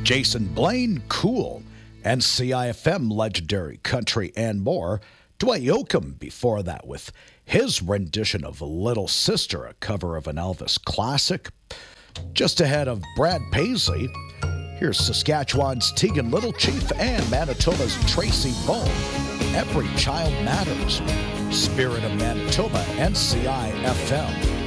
Jason Blaine, Cool, and CIFM legendary country and more. Dwight Yoakam before that with his rendition of Little Sister, a cover of an Elvis classic. Just ahead of Brad Paisley, here's Saskatchewan's Tegan Little Chief and Manitoba's Tracy Bone. Every Child Matters. Spirit of Manitoba, NCIFM.